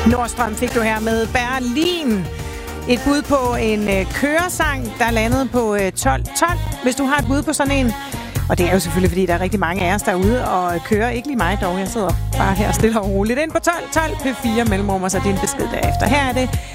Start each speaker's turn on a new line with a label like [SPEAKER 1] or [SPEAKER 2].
[SPEAKER 1] Nordstrøm fik du her med Berlin. Et bud på en køresang, der landede på 12-12. Hvis du har et bud på sådan en. Og det er jo selvfølgelig, fordi der er rigtig mange af os derude og kører. Ikke lige mig dog. Jeg sidder bare her stille og roligt ind på 12-12 P4 mellemrum, og så din besked derefter. Her er det